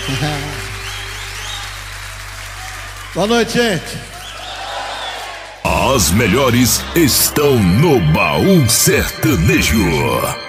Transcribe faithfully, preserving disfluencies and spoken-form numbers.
Boa noite, gente. As melhores estão no Baú Sertanejo.